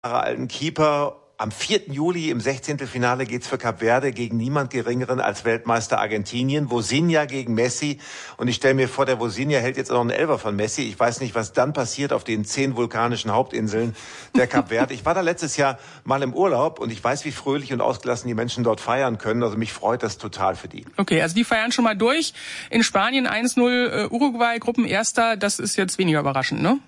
Jahre alten Keeper. Am 4. Juli im 16. Finale geht's für Kap Verde gegen niemand Geringeren als Weltmeister Argentinien. Vozinha gegen Messi. Und ich stelle mir vor, der Vozinha hält jetzt auch noch einen Elfer von Messi. Ich weiß nicht, was dann passiert auf den 10 vulkanischen Hauptinseln der Kap Verde. Ich war da letztes Jahr mal im Urlaub und ich weiß, wie fröhlich und ausgelassen die Menschen dort feiern können. Also mich freut das total für die. Okay, also die feiern schon mal durch. In Spanien 1-0 Uruguay, Gruppenerster. Das ist jetzt weniger überraschend, ne?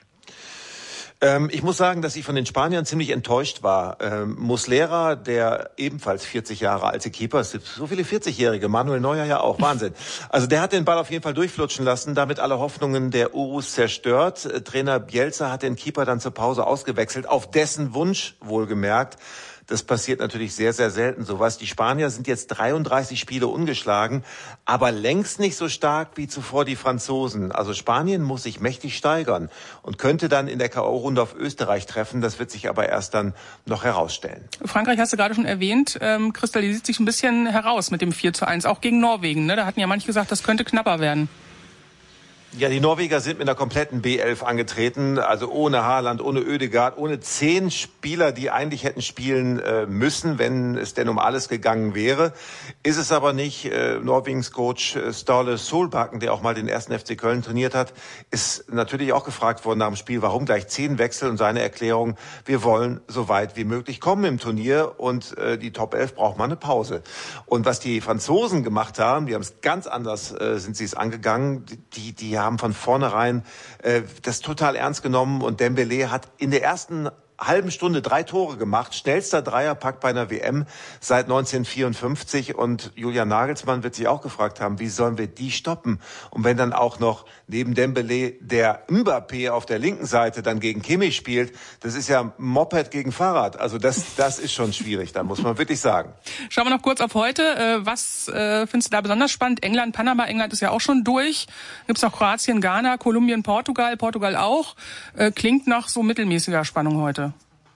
Ich muss sagen, dass ich von den Spaniern ziemlich enttäuscht war. Muslera, der ebenfalls 40 Jahre alte Keeper, es gibt so viele 40-Jährige, Manuel Neuer ja auch, Wahnsinn. Also der hat den Ball auf jeden Fall durchflutschen lassen, damit alle Hoffnungen der Urus zerstört. Trainer Bielsa hat den Keeper dann zur Pause ausgewechselt, auf dessen Wunsch wohlgemerkt. Das passiert natürlich sehr, sehr selten sowas. Die Spanier sind jetzt 33 Spiele ungeschlagen, aber längst nicht so stark wie zuvor die Franzosen. Also Spanien muss sich mächtig steigern und könnte dann in der K.O.-Runde auf Österreich treffen. Das wird sich aber erst dann noch herausstellen. Frankreich hast du gerade schon erwähnt, kristallisiert sich ein bisschen heraus mit dem 4:1, auch gegen Norwegen. Ne? Da hatten ja manche gesagt, das könnte knapper werden. Ja, die Norweger sind mit einer kompletten B11 angetreten, also ohne Haaland, ohne Ødegaard, ohne 10 Spieler, die eigentlich hätten spielen müssen, wenn es denn um alles gegangen wäre. Ist es aber nicht. Norwegens Coach Ståle Solbakken, der auch mal den 1. FC Köln trainiert hat, ist natürlich auch gefragt worden nach dem Spiel, warum gleich 10 Wechsel, und seine Erklärung: Wir wollen so weit wie möglich kommen im Turnier und die Top 11 braucht mal eine Pause. Und was die Franzosen gemacht haben, die haben es ganz anders, sind sie es angegangen. Die haben von vornherein das total ernst genommen, und Dembélé hat in der ersten halben Stunde 3 Tore gemacht, schnellster Dreierpack bei einer WM seit 1954, und Julian Nagelsmann wird sich auch gefragt haben, wie sollen wir die stoppen? Und wenn dann auch noch neben Dembélé der Mbappé auf der linken Seite dann gegen Kimmich spielt, das ist ja Moped gegen Fahrrad, also das ist schon schwierig, da muss man wirklich sagen. Schauen wir noch kurz auf heute, was findest du da besonders spannend? England, Panama, England ist ja auch schon durch, gibt's noch Kroatien, Ghana, Kolumbien, Portugal auch, klingt nach so mittelmäßiger Spannung heute.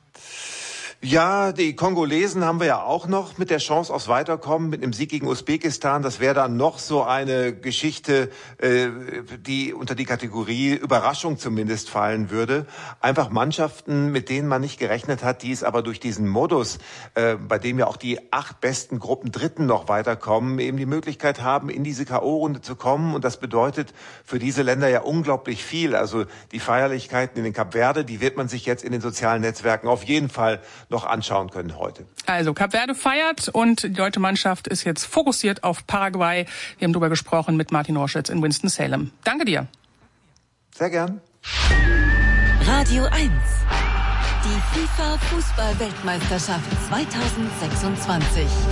Ja, die Kongolesen haben wir ja auch noch mit der Chance aufs Weiterkommen, mit einem Sieg gegen Usbekistan. Das wäre dann noch so eine Geschichte, die unter die Kategorie Überraschung zumindest fallen würde. Einfach Mannschaften, mit denen man nicht gerechnet hat, die es aber durch diesen Modus, bei dem ja auch die 8 besten Gruppendritten noch weiterkommen, eben die Möglichkeit haben, in diese K.O.-Runde zu kommen. Und das bedeutet für diese Länder ja unglaublich viel. Also die Feierlichkeiten in den Kap Verde, die wird man sich jetzt in den sozialen Netzwerken auf jeden Fall noch anschauen können heute. Also Kap Verde feiert und die deutsche Mannschaft ist jetzt fokussiert auf Paraguay. Wir haben darüber gesprochen mit Martin Roschitz in Winston-Salem. Danke dir. Sehr gern. Radio 1. Die FIFA-Fußball-Weltmeisterschaft 2026.